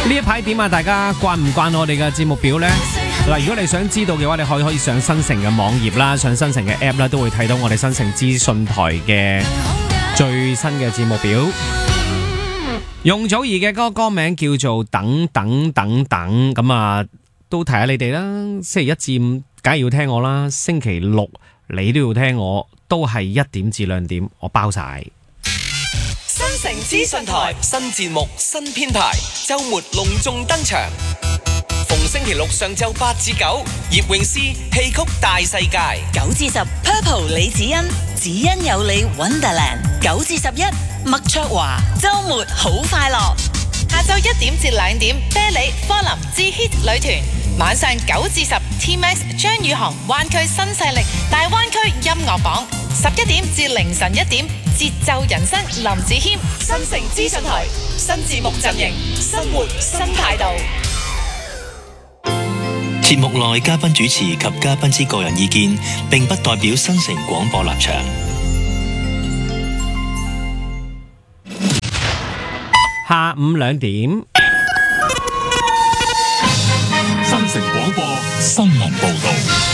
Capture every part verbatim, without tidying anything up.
呢一排點啊？大家慣唔慣我哋嘅節目表呢？嗱，如果你想知道嘅話，你可以可以上新城嘅網頁啦，上新城嘅 app 啦，都會睇到我哋新城資訊台嘅最新嘅節目表。容祖兒嘅歌歌名叫做等等等等，咁啊都提下你哋啦。星期一至五梗係要聽我啦，星期六你都要聽我，都係一點至兩點，我包晒。 新城資訊台新節目新編排，周末隆重登場。逢星期六上晝八至九，葉詠詩戲曲大世界； 九至十 Purple 李子欣只因有你 Wonderland；九至十一麥卓華周末好快樂。 下晝一點至兩點，啤梨科林之 Hit 女團；晚上九至十 T-Max 張宇航灣區新勢力大灣區音樂榜；十一點至凌晨一點，節奏人生林子謙新城資訊台新節目陣營，生活新態度。 節目內嘉賓主持及嘉賓之個人意見，並不代表新城廣播立場。 下午兩點， 新城廣播新聞報道。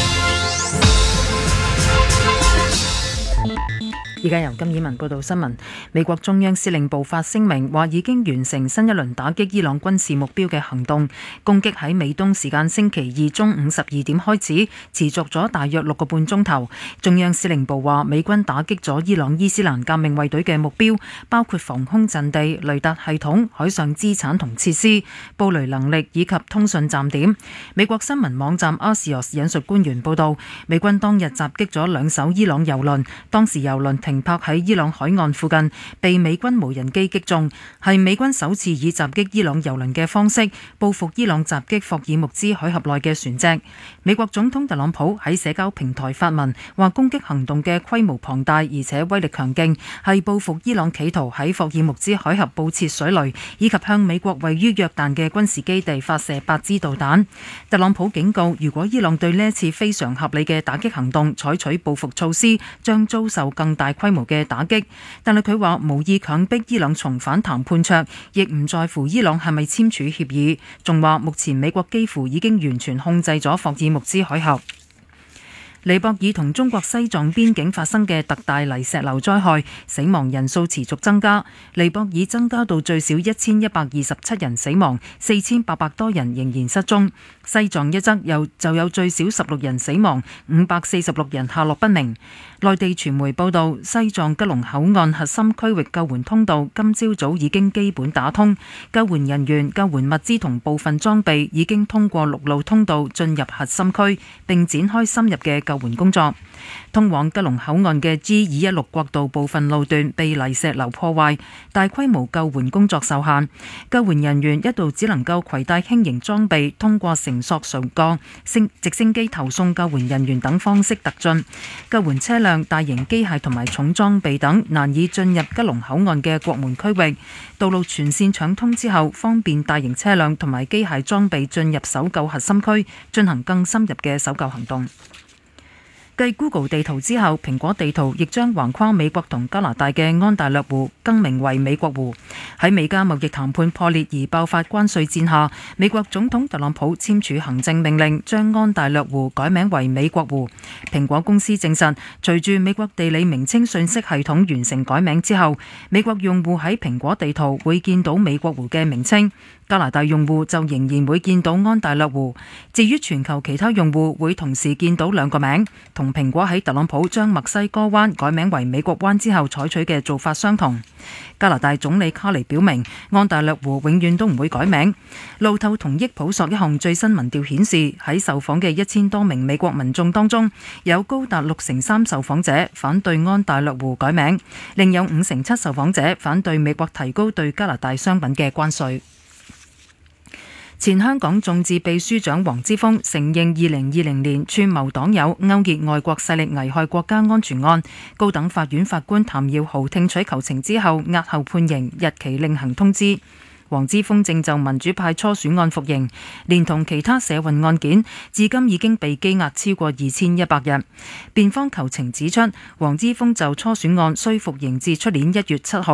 而家由金以文報道新聞。美國中央司令部發聲明話，已經完成新一輪打擊伊朗軍事目標嘅行動，攻擊喺美東時間星期二中午十二點開始，持續咗大約六個半鐘頭。中央司令部話，美軍打擊咗伊朗伊斯蘭革命衛隊嘅目標，包括防空陣地、雷達系統、海上資產同設施、布雷能力以及通訊站點。美國新聞網站 Axios 引述官員報道，美軍當日襲擊咗兩艘伊朗油輪，當時油輪停泊喺伊朗海岸附近，被美軍無人機擊中，係美軍首次以襲擊伊朗油輪嘅方式報復伊朗襲擊霍爾木茲海峽內嘅船隻。美國總統特朗普喺社交平台發文話，攻擊行動嘅規模龐大而且威力強勁，係報復伊朗企圖喺霍爾木茲海峽布設水雷，以及向美國位於約旦嘅軍事基地發射八支導彈。特朗普警告，如果伊朗對呢一次非常合理嘅打擊行動採取報復措施，將遭受更大規模嘅打擊，但係佢話無意強迫伊朗重返談判桌，亦唔在乎伊朗係咪簽署協議，仲話目前美國幾乎已經完全控制咗霍爾木茲海峽。尼泊爾同中國西藏邊境發生嘅特大泥石流災害，死亡人數持續增加。尼泊爾增加到最少一千一百二十七人死亡，四千八百多人仍然失蹤。西藏一則又就有最少十六人死亡，五百四十六人下落不明。內地傳媒報道，西藏吉隆口岸核心區域救援通道今朝早已經基本打通，救援人員、救援物資同部分裝備已經通過陸路通道進入核心區，並展開深入嘅救援工作。通往吉隆口岸嘅 G 二一六國道部分路段被泥石流破壞，大規模救援工作受限。救援人員一度只能夠攜帶輕型裝備，通過繩索垂降、升直升機投送救援人員等方式突進。救援車輛、大型機械同埋重裝備等難以進入吉隆口岸嘅國門區域。道路全線搶通之後，方便大型車輛同埋機械裝備進入搜救核心區，進行更深入嘅搜救行動。繼 Google 地圖之後，蘋果地圖亦將橫跨美國同加拿大嘅安大略湖更名為美國湖。喺美加貿易談判破裂而爆發關稅戰下，美國總統特朗普簽署行政命令，將安大略湖改名為美國湖。蘋果公司證實，隨住美國地理名稱信息系統完成改名之後，美國用戶喺蘋果地圖會見到美國湖嘅名稱，加拿大用戶就仍然會見到安大略湖。至於全球其他用戶會同時見到兩個名，同蘋果喺特朗普將墨西哥灣改名為美國灣之後採取嘅做法相同。加拿大總理卡尼表明，安大略湖永遠都唔會改名。路透同益普索一項最新民調顯示，喺受訪嘅一千多名美國民眾當中，有高達六成三受訪者反對安大略湖改名，另有五成七受訪者反對美國提高對加拿大商品嘅關稅。前香港眾志秘書長黃之鋒承認二零二零年串謀黨友勾結外國勢力危害國家安全案，高等法院法官譚耀豪聽取求情之後押後判刑，日期另行通知。黃之鋒正就民主派初選案服刑，連同其他社運案件，至今已經被羈押超過二千一百日。辯方求情指出，黃之鋒就初選案需服刑至出年一月七號。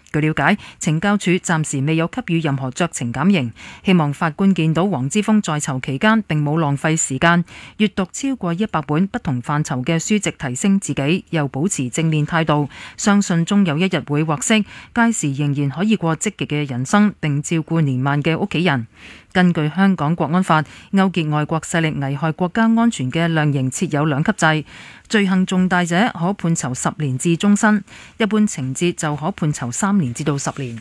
據了解，懲教署暫時未有給予任何酌情減刑，希望法官見到黃之鋒在囚期間並冇浪費時間閱讀超過一百本不同範疇嘅書籍提升自己，又保持正面態度，相信終有一日會獲釋，屆時仍然可以過積極嘅人生並照顧年邁嘅屋企人。根據香港國安法，勾結外國勢力危害國家安全嘅量刑設有兩級制，罪行重大者可判囚十年至終身，一般情節就可判囚三年至到十年。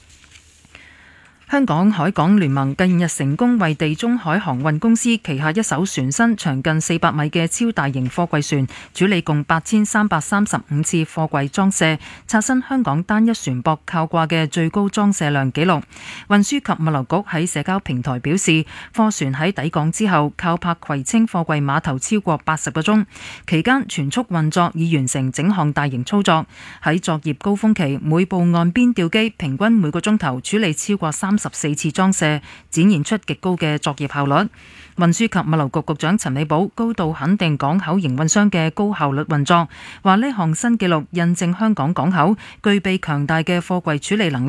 香港海港聯盟近日成功為地中海航運公司旗下一艘船身長近四百米嘅超大型貨櫃船，處理共八千三百三十五次貨櫃裝卸，刷新香港單一船舶靠掛嘅最高裝卸量紀錄。運輸及物流局喺社交平台表示，貨船喺抵港之後靠泊葵青貨櫃碼頭超過八十個鐘，期間全速運作以完成整項大型操作。喺作業高峰期，每部岸邊吊機平均每個鐘頭處理超過三十四次裝卸，展現出極高嘅作業效率。運輸及物流局局長陳美寶高度肯定港口營運商嘅高效率運作，話呢項新紀錄印證香港港口具備強大嘅貨櫃處理能力。